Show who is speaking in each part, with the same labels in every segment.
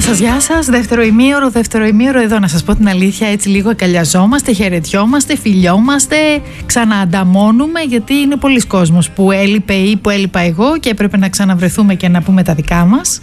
Speaker 1: Γεια σας. Δεύτερο ημίωρο εδώ. Να σας πω την αλήθεια, έτσι λίγο αγκαλιαζόμαστε, χαιρετιόμαστε, φιλιόμαστε, ξαναανταμώνουμε, γιατί είναι πολλοί κόσμος που έλειπε ή που έλειπα εγώ και έπρεπε να ξαναβρεθούμε και να πούμε τα δικά μας.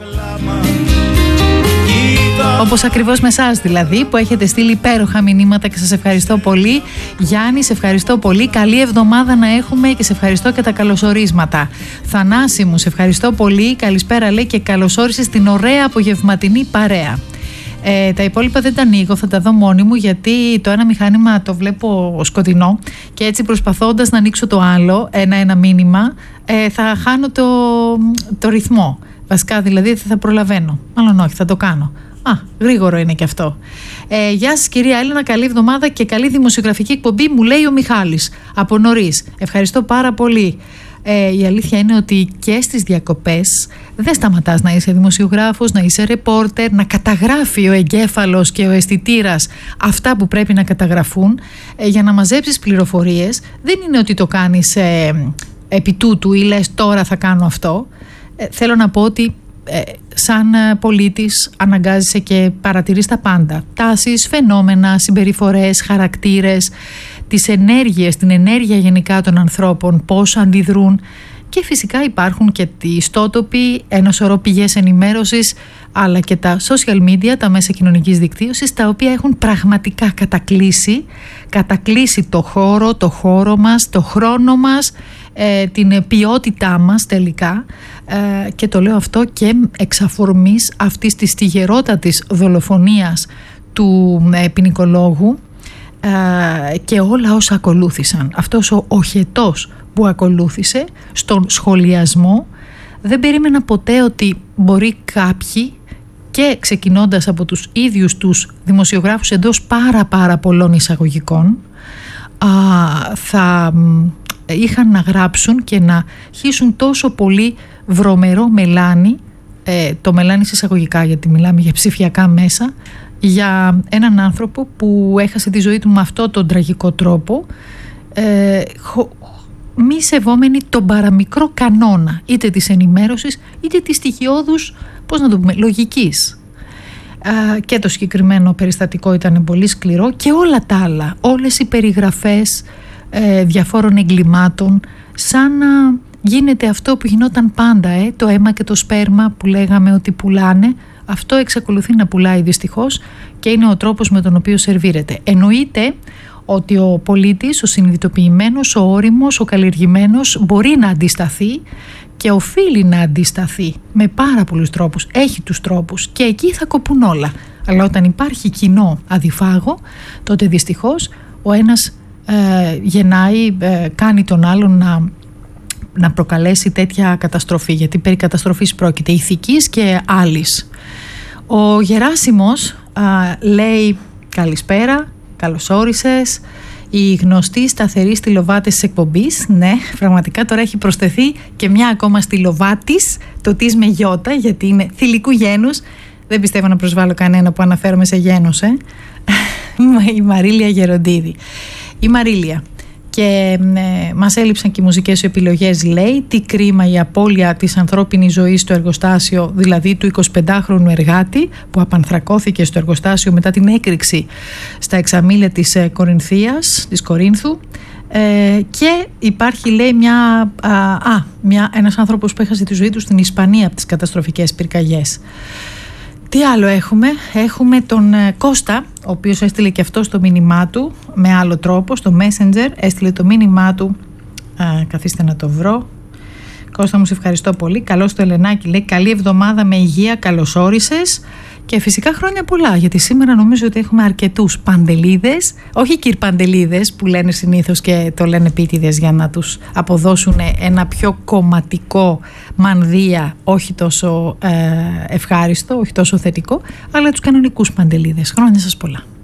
Speaker 1: Όπως ακριβώς με εσάς δηλαδή, που έχετε στείλει υπέροχα μηνύματα και σας ευχαριστώ πολύ. Γιάννη, σε ευχαριστώ πολύ. Καλή εβδομάδα να έχουμε και σε ευχαριστώ και τα καλωσορίσματα. Θανάση μου, σε ευχαριστώ πολύ. Καλησπέρα, λέει, και καλωσόρισες στην ωραία απογευματινή παρέα. Τα υπόλοιπα δεν τα ανοίγω, θα τα δω μόνη μου, γιατί το ένα μηχάνημα το βλέπω σκοτεινό και έτσι προσπαθώντας να ανοίξω το άλλο, ένα μήνυμα, θα χάνω το ρυθμό. Βασικά δηλαδή δεν θα προλαβαίνω. Μάλλον όχι, θα το κάνω. Γρήγορο είναι και αυτό. Γεια σας κυρία Έλληνα, καλή εβδομάδα και καλή δημοσιογραφική εκπομπή, μου λέει ο Μιχάλης από νωρίς. Ευχαριστώ πάρα πολύ. Η αλήθεια είναι ότι και στις διακοπές δεν σταματάς να είσαι δημοσιογράφος, να είσαι ρεπόρτερ, να καταγράφει ο εγκέφαλος και ο αισθητήρας αυτά που πρέπει να καταγραφούν για να μαζέψεις πληροφορίες. Δεν είναι ότι το κάνεις επί τούτου ή λες τώρα θα κάνω αυτό. Θέλω να πω ότι σαν πολίτης αναγκάζεσαι και παρατηρείς τα πάντα. Τάσεις, φαινόμενα, συμπεριφορές, χαρακτήρες, τις ενέργειες, την ενέργεια γενικά των ανθρώπων, πώς αντιδρούν, και φυσικά υπάρχουν και οι ιστότοποι, ένα σωρό πηγές ενημέρωσης, αλλά και τα social media, τα μέσα κοινωνικής δικτύωσης, τα οποία έχουν πραγματικά κατακλείσει το χώρο μας, το χρόνο μας, την ποιότητά μας τελικά, και το λέω αυτό και εξ αφορμής αυτής της στιγερότατης δολοφονίας του ποινικολόγου και όλα όσα ακολούθησαν. Αυτός ο οχετός που ακολούθησε στον σχολιασμό, δεν περίμενα ποτέ ότι μπορεί κάποιοι, και ξεκινώντας από τους ίδιους τους δημοσιογράφους εντός πάρα πολλών εισαγωγικών, θα είχαν να γράψουν και να χύσουν τόσο πολύ βρωμερό μελάνι, το μελάνι εισαγωγικά γιατί μιλάμε για ψηφιακά μέσα, για έναν άνθρωπο που έχασε τη ζωή του με αυτόν τον τραγικό τρόπο, μη σεβόμενοι τον παραμικρό κανόνα είτε της ενημέρωσης είτε της στοιχειώδους, πώς να το πούμε, λογικής. Και το συγκεκριμένο περιστατικό ήταν πολύ σκληρό, και όλα τα άλλα, όλες οι περιγραφές διαφόρων εγκλημάτων, σαν να γίνεται αυτό που γινόταν πάντα, το αίμα και το σπέρμα που λέγαμε ότι πουλάνε, αυτό εξακολουθεί να πουλάει δυστυχώς και είναι ο τρόπος με τον οποίο σερβίρεται. Εννοείται ότι ο πολίτης, ο συνειδητοποιημένος, ο όριμος, ο καλλιεργημένος μπορεί να αντισταθεί και οφείλει να αντισταθεί με πάρα πολλούς τρόπους. Έχει τους τρόπους και εκεί θα κοπούν όλα. Αλλά όταν υπάρχει κοινό αδιφάγο, τότε δυστυχώς ο ένας γεννάει, κάνει τον άλλον να προκαλέσει τέτοια καταστροφή, γιατί περί καταστροφής πρόκειται, ηθικής και άλλης. Ο Γεράσιμος λέει καλησπέρα, καλώς όρισες. Η γνωστή σταθερή στυλοβάτης της εκπομπής, ναι, πραγματικά τώρα έχει προσθεθεί και μια ακόμα στυλοβάτης, το της με γιώτα, γιατί είναι θηλυκού γένους. Δεν πιστεύω να προσβάλλω κανένα που αναφέρομαι σε γένος, η Μαρίλια Γεροντίδη. Η Μαρίλια. Και μας έλειψαν και οι μουσικές σου επιλογές, λέει. Τι κρίμα η απώλεια της ανθρώπινης ζωής στο εργοστάσιο, δηλαδή του 25χρονου εργάτη που απανθρακώθηκε στο εργοστάσιο μετά την έκρηξη στα εξαμήλια της Κορίνθου. Και υπάρχει, λέει, ένας άνθρωπος που έχασε τη ζωή του στην Ισπανία από τις καταστροφικές πυρκαγιές. Τι άλλο έχουμε? Έχουμε τον Κώστα, ο οποίος έστειλε και αυτό στο μήνυμά του με άλλο τρόπο, στο Messenger έστειλε το μήνυμά του. Καθίστε να το βρω. Κώστα μου, σε ευχαριστώ πολύ. Καλώς το Ελενάκι, λέει, καλή εβδομάδα με υγεία, καλώς όρισες και φυσικά χρόνια πολλά, γιατί σήμερα νομίζω ότι έχουμε αρκετούς παντελίδες, όχι κυρπαντελίδες που λένε συνήθως και το λένε επίτηδες για να τους αποδώσουν ένα πιο κομματικό μανδύα, όχι τόσο ευχάριστο, όχι τόσο θετικό, αλλά τους κανονικούς παντελίδες. Χρόνια σας πολλά.